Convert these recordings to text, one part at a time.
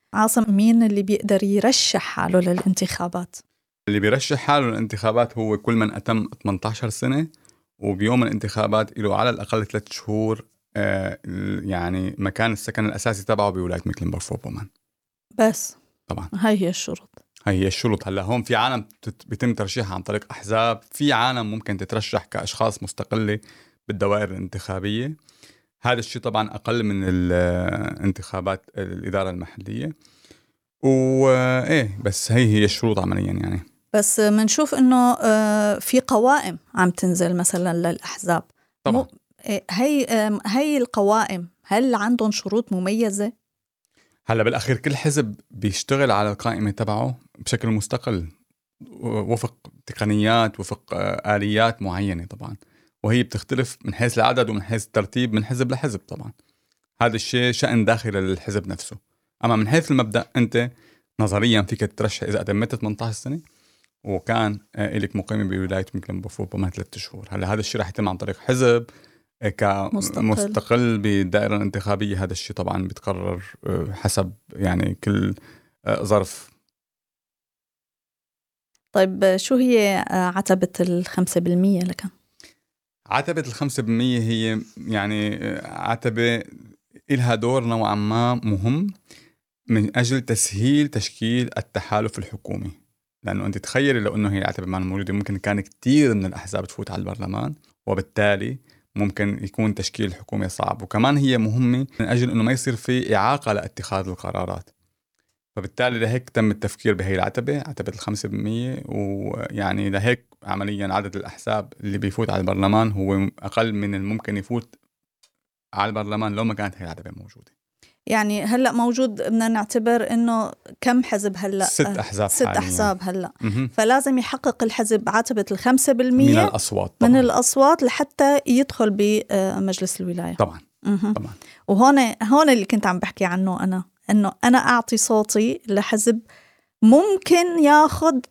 عاصم، مين اللي بيقدر يرشح حاله للانتخابات؟ اللي بيرشح حاله للانتخابات هو كل من أتم 18 سنة وبيوم الانتخابات له على الأقل 3 شهور يعني مكان السكن الأساسي تبعه بولاية مكلنبورغ-فوربومان. بس طبعا هاي هي الشروط. هي الشروط. هلا هون في عالم بيتم ترشيحها عن طريق أحزاب، في عالم ممكن تترشح كأشخاص مستقلة بالدوائر الانتخابية. هذا الشيء طبعا أقل من الانتخابات الإدارة المحلية. وإيه بس هي الشروط عمليا يعني. بس منشوف إنه في قوائم عم تنزل مثلا للأحزاب. طبعا هي القوائم هل عندهم شروط مميزة؟ هلا بالأخير كل حزب بيشتغل على القائمة تبعه بشكل مستقل وفق تقنيات، وفق آليات معينة طبعا، وهي بتختلف من حيث العدد ومن حيث الترتيب من حزب لحزب. طبعا هذا الشيء شأن داخل للحزب نفسه. أما من حيث المبدأ أنت نظريا فيك تترشح إذا أتمت 18 سنة وكان إلك مقيمة بولاية مكلنبورغ-فوربومان 3 شهور. هلا هذا الشيء راح يتم عن طريق حزب كمستقل بالدائرة الانتخابية. هذا الشيء طبعا بيتقرر حسب يعني كل ظرف. طيب شو هي عتبة 5% لك؟ عتبة 5% هي يعني عتبة إلها دور نوعا ما مهم من أجل تسهيل تشكيل التحالف الحكومي. لأنه أنت تخيلي لو أنه هي العتبة ما موجودة ممكن كان كتير من الأحزاب تفوت على البرلمان، وبالتالي ممكن يكون تشكيل الحكومة صعب. وكمان هي مهمة من أجل أنه ما يصير في إعاقة لاتخاذ القرارات. فبالتالي لهيك تم التفكير بهي العتبة، عتبة 5%. ويعني لهيك عمليا عدد الأحزاب اللي بيفوت على البرلمان هو أقل من الممكن يفوت على البرلمان لو ما كانت هي العتبة موجودة. يعني هلأ موجود، بدنا نعتبر إنه كم حزب هلأ؟ 6 أحزاب 6 أحزاب هلأ. مهم. فلازم يحقق الحزب عتبة 5% من الأصوات طبعا. من الأصوات لحتى يدخل بمجلس الولاية. طبعا طبعا. وهون اللي كنت عم بحكي عنه أنا، إنه أنا أعطي صوتي لحزب ممكن ياخد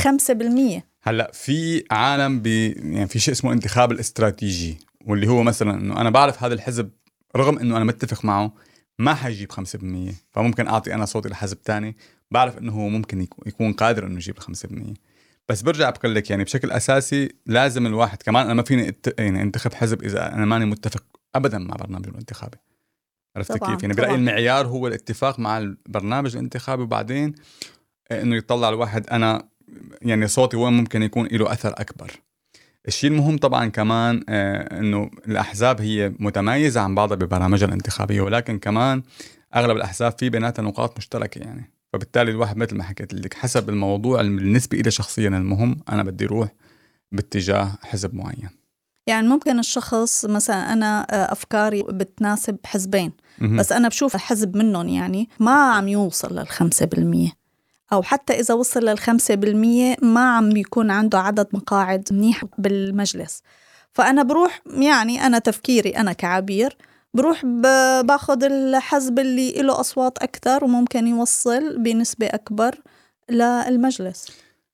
5%. هلا في عالم يعني في شيء اسمه انتخاب الاستراتيجي، واللي هو مثلا انه انا بعرف هذا الحزب رغم انه انا متفق معه ما حيجيب 5%، فممكن اعطي انا صوتي لحزب تاني بعرف انه هو ممكن يكون قادر انه يجيب 5%. بس برجع بقول لك يعني بشكل اساسي لازم الواحد كمان، انا ما فيني يعني انتخب حزب اذا انا ماني متفق ابدا مع برنامجه الانتخابي. عرفت كيف؟ يعني برأيي المعيار هو الاتفاق مع البرنامج الانتخابي، وبعدين انه يطلع الواحد انا يعني صوتي وين ممكن يكون له أثر أكبر. الشيء المهم طبعا كمان أنه الأحزاب هي متميزة عن بعضها ببرامجها الانتخابية، ولكن كمان أغلب الأحزاب في بيناتها نقاط مشتركة يعني. فبالتالي الواحد مثل ما حكيت لك حسب الموضوع بالنسبة إلي شخصيا المهم أنا بدي روح باتجاه حزب معين. يعني ممكن الشخص مثلا أنا أفكاري بتناسب حزبين بس أنا بشوف حزب منهم يعني ما عم يوصل 5%، أو حتى إذا وصل 5% ما عم بيكون عنده عدد مقاعد منيح بالمجلس. فأنا بروح يعني أنا تفكيري أنا كعبير بروح باخد الحزب اللي له أصوات أكثر وممكن يوصل بنسبة أكبر للمجلس.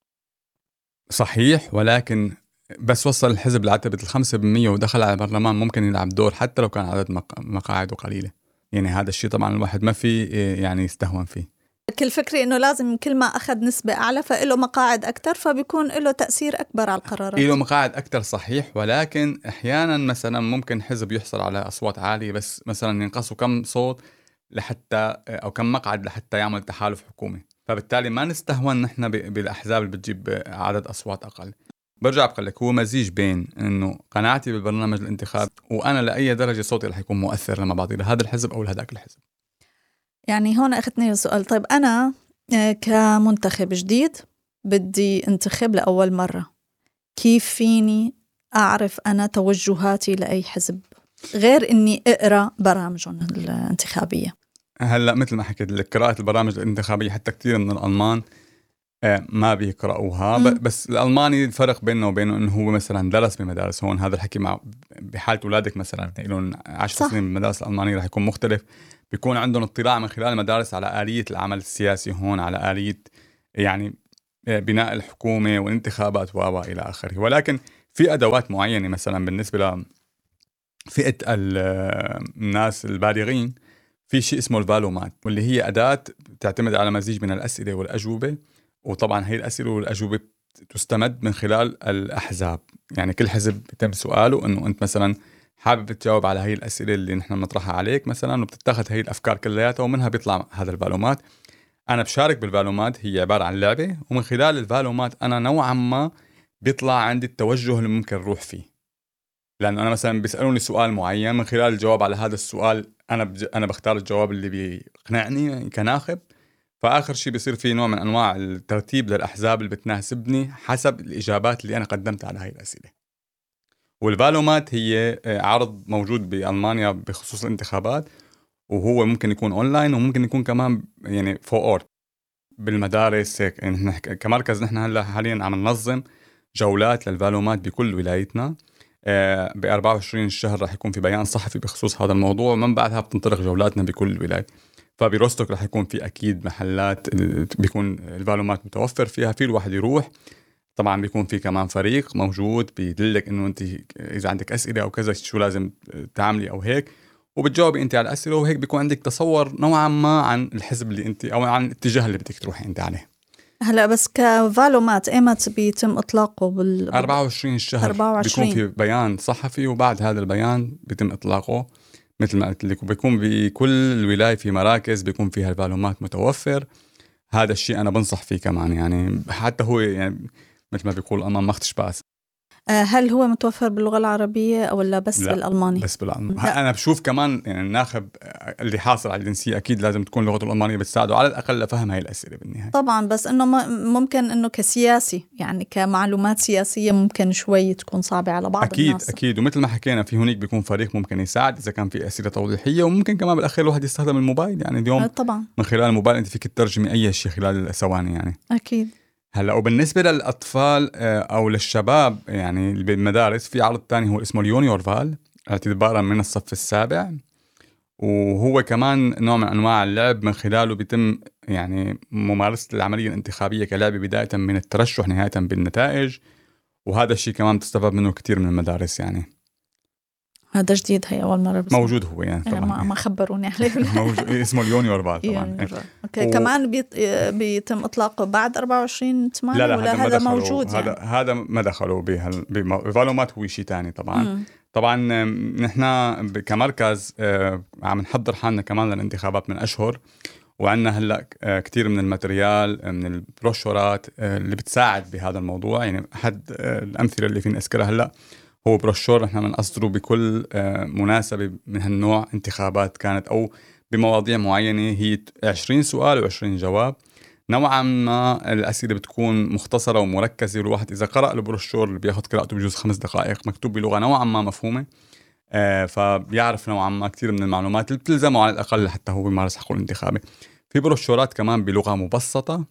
صحيح، ولكن بس وصل الحزب لعتبة 5% ودخل على البرلمان ممكن يلعب دور حتى لو كان عدد مقاعده قليلة. يعني هذا الشيء طبعا الواحد ما في يعني يستهون فيه. كل فكري إنه لازم كل ما أخذ نسبة أعلى فإله مقاعد أكتر فبيكون له تأثير أكبر على القرارات. له مقاعد أكتر صحيح، ولكن أحيانا مثلا ممكن حزب يحصل على أصوات عالية بس مثلا ينقصوا كم صوت لحتى أو كم مقعد لحتى يعمل تحالف حكومي. فبالتالي ما نستهون نحن بالأحزاب اللي بتجيب عدد أصوات أقل. برجع بقول لك هو مزيج بين إنه قناعتي بالبرنامج الانتخابي وأنا لأي درجة صوتي رح يكون مؤثر لما بعطي لهذا الحزب أو لهذاك الحزب. يعني هون أخذتني السؤال. طيب أنا كمنتخب جديد بدي انتخب لأول مرة، كيف فيني أعرف أنا توجهاتي لأي حزب غير إني أقرأ برامجهم الانتخابية؟ هلأ مثل ما حكيت لك قراءة البرامج الانتخابية حتى كتير من الألمان ما بيقرأوها. بس الألماني الفرق بينه وبينه إنه هو مثلا درس بمدارس هون. هذا الحكي مع بحالة أولادك مثلا لهم 10 سنين بالمدارس الألمانية رح يكون مختلف. بيكون عندهم اطلاع من خلال المدارس على آلية العمل السياسي هون، على آلية يعني بناء الحكومة والانتخابات إلى آخره. ولكن في أدوات معينة مثلا بالنسبة لفئة الناس البالغين، في شيء اسمه الفالومات، واللي هي أداة تعتمد على مزيج من الأسئلة والأجوبة. وطبعا هي الأسئلة والأجوبة تستمد من خلال الأحزاب. يعني كل حزب يتم سؤاله إنه أنت مثلا حابب تجاوب على هاي الأسئلة اللي نحن بنطرحها عليك مثلا، وبتتاخذ هاي الأفكار كلياتها ومنها بيطلع هذا الفالومات. أنا بشارك بالفالومات، هي عبارة عن لعبة، ومن خلال الفالومات أنا نوعا ما بيطلع عندي التوجه اللي ممكن نروح فيه. لأنه أنا مثلا بيسألوني سؤال معين، من خلال الجواب على هذا السؤال أنا بختار الجواب اللي بيقنعني كناخب. فآخر شيء بيصير فيه نوع من أنواع الترتيب للأحزاب اللي بتناسبني حسب الإجابات اللي أنا قدمت على هاي الأسئلة. والفالومات هي عرض موجود بألمانيا بخصوص الانتخابات، وهو ممكن يكون أونلاين وممكن يكون كمان يعني فور بالمدارس. يعني نحن كمركز نحن هلا حاليا عم ننظم جولات للفالومات بكل ولايتنا. ب 24 الشهر رح يكون في بيان صحفي بخصوص هذا الموضوع، ومن بعدها بتنطلق جولاتنا بكل ولاية. فبروستوك رح يكون في أكيد محلات بيكون الفالومات متوفر فيها، في الواحد يروح. طبعا بيكون في كمان فريق موجود بيدلك إنه أنت إذا عندك أسئلة أو كذا شو لازم تعملي أو هيك، وبتجاوبي أنت على الأسئلة، وهيك بيكون عندك تصور نوعا ما عن الحزب اللي أنت أو عن الاتجاه اللي بدك تروحي أنت عليه. هلا بس كفالومات ايمت بيتم اطلاقه 24 الشهر 24. بيكون في بيان صحفي، وبعد هذا البيان بيتم اطلاقه مثل ما قلت لك. وبيكون بكل الولاية في مراكز بيكون فيها الفالومات متوفر. هذا الشيء انا بنصح فيه كمان، يعني حتى هو يعني مثل ما بيقول امام مختش باس. هل هو متوفر باللغة العربية ولا بس لا، بالألماني؟ بس بالألماني. أنا بشوف كمان يعني الناخب اللي حاصل على الجنسية أكيد لازم تكون لغته الألمانية بتساعده على الأقل لفهم هاي الأسئلة بالنهاية. طبعا، بس إنه ممكن إنه كسياسي، يعني كمعلومات سياسية ممكن شوي تكون صعبة على بعض أكيد الناس. أكيد. ومثل ما حكينا في هناك بيكون فريق ممكن يساعد إذا كان في أسئلة توضيحية، وممكن كمان بالأخير الواحد يستخدم الموبايل. يعني اليوم طبعا من خلال الموبايل أنت فيك تترجمي أي شيء خلال ثواني يعني. أكيد. هلا وبالنسبة للأطفال أو للشباب يعني بالمدارس، في عرض تاني هو اسمه اليونيور فال، اعتبارا من الصف السابع. وهو كمان نوع من أنواع اللعب، من خلاله بيتم يعني ممارسة العملية الانتخابية كلعبة، بداية من الترشح نهاية بالنتائج. وهذا الشيء كمان تستفاد منه كتير من المدارس. يعني هذا جديد، هي أول مرة بسمع. موجود هو يعني طبعا ما خبروني عليه. موجود اسمه اليونيور فال طبعا. أوكي. كمان بيتم إطلاقه بعد 24/8 لا ولا هذا موجود؟ هذا ما دخلوا بفالومات، هو شيء تاني طبعا. طبعا نحن كمركز عم نحضر حالنا كمان للانتخابات من أشهر، وعندنا هلا كتير من الماتريال من البروشورات اللي بتساعد بهذا الموضوع. يعني أحد الأمثلة اللي فينا أذكرها هلا هو بروشور نحن بنصدره بكل مناسبة من هالنوع انتخابات كانت أو بمواضيع معينة. هي 20 سؤال و20 جواب. نوعا ما الأسئلة بتكون مختصرة ومركزة، والواحد إذا قرأ البروشور اللي بياخد قراءته بجوز 5 دقائق، مكتوب بلغة نوعا ما مفهومة، فبيعرف نوعا ما كتير من المعلومات اللي بتلزمه على الأقل حتى هو يمارس حقه الانتخابي. في بروشورات كمان بلغة مبسطة.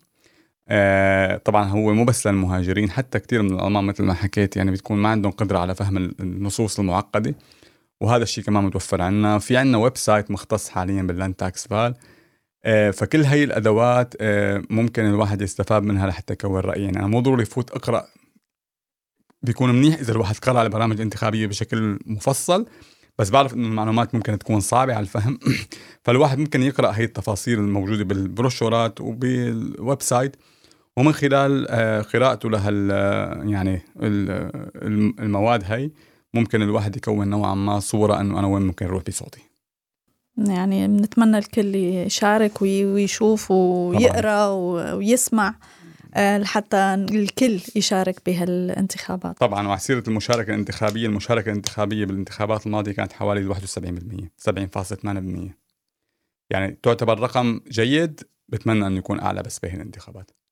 طبعا هو مو بس للمهاجرين، حتى كتير من الألمان مثل ما حكيت يعني بتكون ما عندهم قدرة على فهم النصوص المعقدة، وهذا الشيء كمان متوفر عنا. في عنا ويب سايت مختص حاليا باللاند تاكس فال. فكل هاي الأدوات ممكن الواحد يستفاد منها لحتى يكون رأي. يعني أنا مو ضروري فوت أقرأ، بيكون منيح إذا الواحد قرأ البرامج الانتخابية بشكل مفصل، بس بعرف إنه المعلومات ممكن تكون صعبة على الفهم. فالواحد ممكن يقرأ هاي التفاصيل الموجودة بالبروشورات وبالويب سايت، ومن خلال قراءته يعني المواد هاي ممكن الواحد يكون نوعا ما صورة أنه أنا وين ممكن أروح بصوتي. يعني بنتمنى الكل يشارك ويشوف ويقرأ ويسمع حتى الكل يشارك بهالانتخابات. طبعا. وعسيرة المشاركة الانتخابية بالانتخابات الماضية كانت حوالي 71%، 70.8%. يعني تعتبر رقم جيد، بتمنى أن يكون أعلى بس بهي الانتخابات.